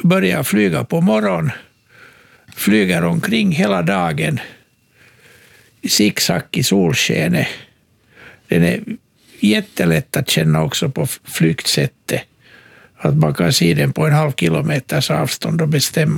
börjar flyga på morgonen, flyger omkring hela dagen, zigzag i solskenet. Den är jättelätt att känna också på flyktsättet. Att man kan se den på en halv kilometers avstånd och bestämma